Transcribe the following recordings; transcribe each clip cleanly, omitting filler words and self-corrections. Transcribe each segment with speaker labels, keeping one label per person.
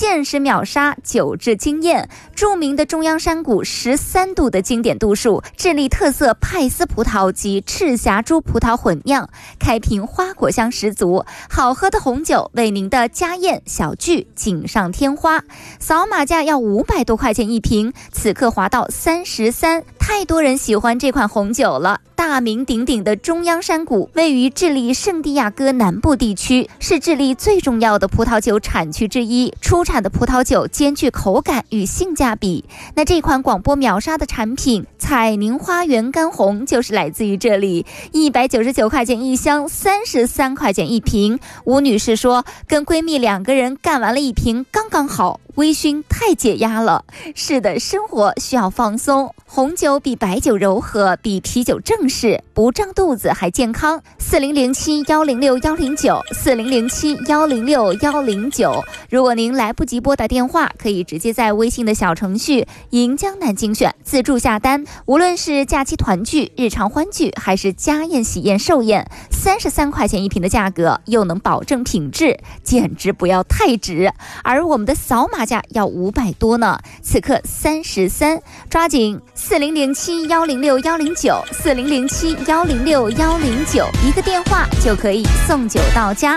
Speaker 1: 现实秒杀酒质惊艳，著名的中央山谷13度的经典度数，智利特色派斯葡萄及赤霞珠葡萄混酿，开瓶花果香十足，好喝的红酒为您的家宴小聚锦上添花。扫码价要500多块钱一瓶，此刻滑到33，太多人喜欢这款红酒了。大名鼎鼎的中央山谷位于智利圣地亚哥南部地区，是智利最重要的葡萄酒产区之一，出产的葡萄酒兼具口感与性价比。那这款广播秒杀的产品彩宁花园干红就是来自于这里，199块钱一箱，33块钱一瓶。吴女士说，跟闺蜜2个人干完了一瓶刚刚好，微醺太解压了。是的，生活需要放松，红酒比白酒柔和，比啤酒正式，不胀肚子还健康。4007-106-109，4007-106-109。如果您来不及拨打电话，可以直接在微信的小程序银江南精选自助下单。无论是假期团聚、日常欢聚，还是家宴、喜宴、寿宴，33块钱一瓶的价格，又能保证品质，简直不要太值。而我们的扫码价要500多呢，此刻33，抓紧4007-106-109，4007-106-109，一个电话就可以送酒到家。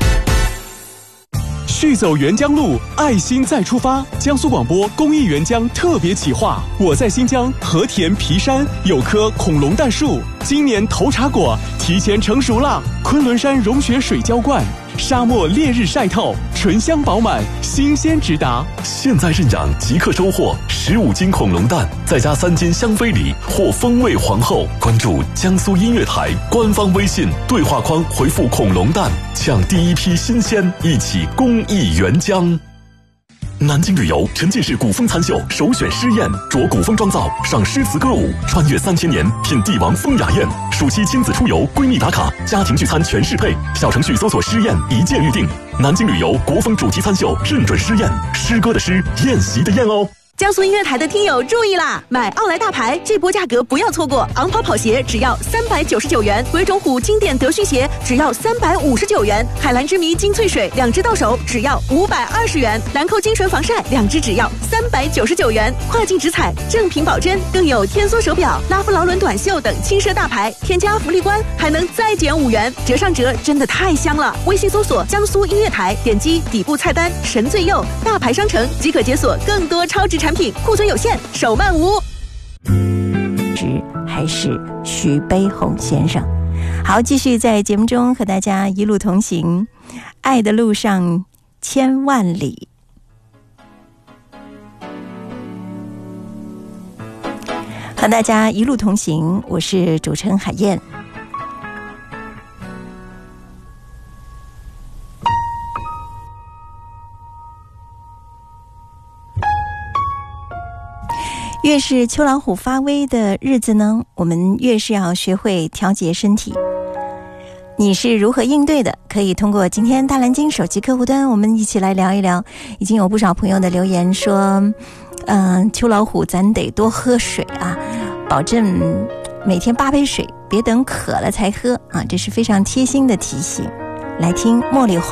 Speaker 2: 续走沅江路，爱心再出发。江苏广播公益沅江特别企划，我在新疆和田皮山有棵恐龙蛋树，今年头茬果提前成熟了。昆仑山融雪水浇灌，沙漠烈日晒透，醇香饱满，新鲜直达。
Speaker 3: 现在认养即刻收获15斤恐龙蛋，再加3斤香妃梨或风味皇后。关注江苏音乐台官方微信对话框，回复恐龙蛋，抢第一批新鲜，一起公益沅江。南京旅游沉浸式古风餐秀首选诗宴，着古风妆造赏诗词歌舞，穿越3000年，品帝王风雅宴。暑期亲子出游，闺蜜打卡，家庭聚餐全适配。小程序搜索诗宴，一键预定。南京旅游国风主题餐秀认准诗宴，诗歌的诗，宴席的宴哦。
Speaker 4: 江苏音乐台的听友注意啦！买奥莱大牌这波价格不要错过，昂跑跑鞋只要399元，鬼冢虎经典德训鞋只要359元，海蓝之谜金萃水2支到手只要520元，兰蔻精纯防晒2支只要399元，跨境直采正品保真，更有天梭手表、拉夫劳伦短袖等轻奢大牌，添加福利关还能再减5元，折上折真的太香了！微信搜索江苏音乐台，点击底部菜单神最右大牌商城即可解锁更多超值产品，库存有限，手慢无。
Speaker 5: 还是徐悲鸿先生。好，继续在节目中和大家一路同行，爱的路上千万里。和大家一路同行，我是主持人海燕。越是秋老虎发威的日子呢，我们越是要学会调节身体。你是如何应对的？可以通过今天大蓝鲸手机客户端，我们一起来聊一聊。已经有不少朋友的留言说，秋老虎咱得多喝水啊，保证每天8杯水，别等渴了才喝啊，这是非常贴心的提醒。来听茉莉花。